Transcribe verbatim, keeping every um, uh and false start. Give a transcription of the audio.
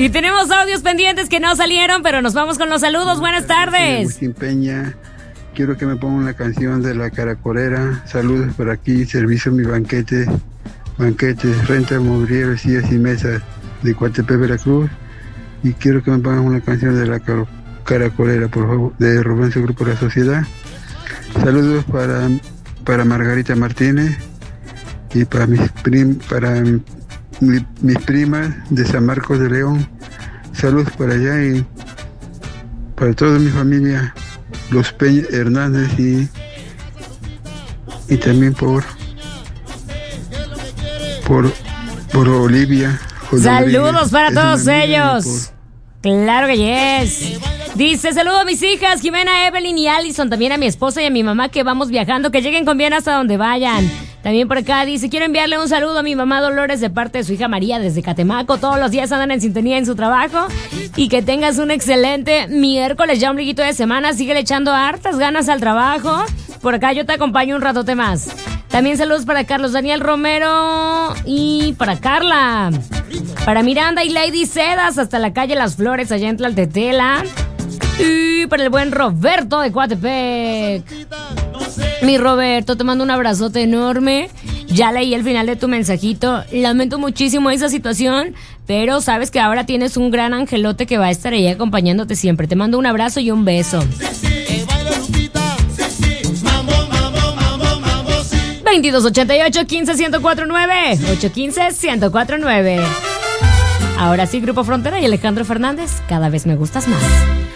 Y tenemos audios pendientes que no salieron, pero nos vamos con los saludos. Buenas tardes. Agustín Peña, quiero que me pongan la canción de La Caracolera. Saludos por aquí, servicio mi banquete, banquetes, renta, mobiliario, sillas y mesas de Coatepec, Veracruz. Y quiero que me pongan una canción de La Caracolera, por favor, de Rubén Grupo La Sociedad. Saludos para, para Margarita Martínez y para mis prim, para mi, mi, mis primas de San Marcos de León. Saludos para allá y para toda mi familia, los Peña Hernández y, y también por por, por Olivia. Saludos para todos ellos. Claro que yes. Dice, saludo a mis hijas, Jimena, Evelyn y Allison, también a mi esposa y a mi mamá que vamos viajando, que lleguen con bien hasta donde vayan. También por acá dice, quiero enviarle un saludo a mi mamá Dolores de parte de su hija María desde Catemaco. Todos los días andan en sintonía en su trabajo. Y que tengas un excelente miércoles, ya ombliguito de semana. Sigue echando hartas ganas al trabajo. Por acá yo te acompaño un ratote más. También saludos para Carlos Daniel Romero y para Carla. Para Miranda y Lady Sedas hasta la calle Las Flores allá en Tlaltetela. Y para el buen Roberto de Coatepec. Mi Roberto, te mando un abrazote enorme. Ya leí el final de tu mensajito. Lamento muchísimo esa situación, pero sabes que ahora tienes un gran angelote que va a estar ahí acompañándote siempre. Te mando un abrazo y un beso. veintidós ochenta y ocho, quince, ciento cuatro nueve. ocho quince, ciento cuatro nueve. Ahora sí, Grupo Frontera y Alejandro Fernández, cada vez me gustas más.